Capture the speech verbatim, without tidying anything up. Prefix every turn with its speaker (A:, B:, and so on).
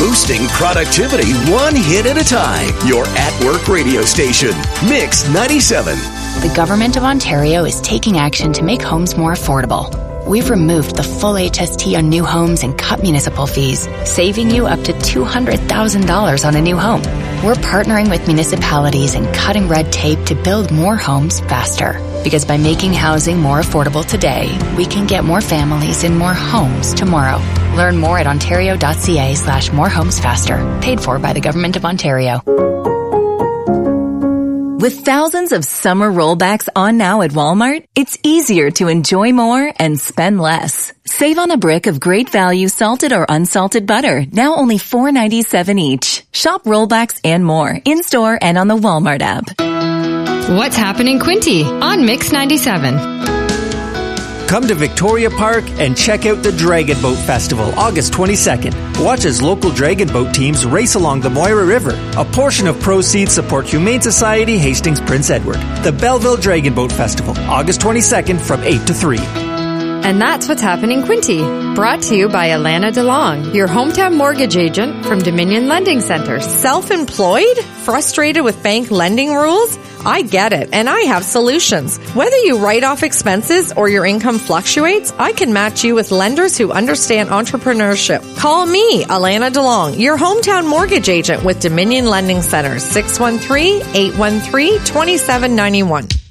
A: boosting productivity one hit at a time. Your at-work radio station, Mix ninety-seven.
B: The Government of Ontario is taking action to make homes more affordable. We've removed the full H S T on new homes and cut municipal fees, saving you up to two hundred thousand dollars on a new home. We're partnering with municipalities and cutting red tape to build more homes faster. Because by making housing more affordable today, we can get more families in more homes tomorrow. Learn more at ontario.ca slash more homes faster. Paid for by the Government of Ontario.
C: With thousands of summer rollbacks on now at Walmart, it's easier to enjoy more and spend less. Save on a brick of great value salted or unsalted butter, now only four ninety-seven each. Shop rollbacks and more in-store and on the Walmart app.
D: What's happening, Quinte, on Mix ninety-seven?
E: Come to Victoria Park and check out the Dragon Boat Festival, August twenty-second. Watch as local dragon boat teams race along the Moira River. A portion of proceeds support Humane Society Hastings Prince Edward. The Belleville Dragon Boat Festival, August twenty-second from eight to three.
D: And that's what's happening, Quinte. Brought to you by Alana DeLong, your hometown mortgage agent from Dominion Lending Centers.
F: Self-employed? Frustrated with bank lending rules? I get it, and I have solutions. Whether you write off expenses or your income fluctuates, I can match you with lenders who understand entrepreneurship. Call me, Alana DeLong, your hometown mortgage agent with Dominion Lending Centers, six one three, eight one three, two seven nine one.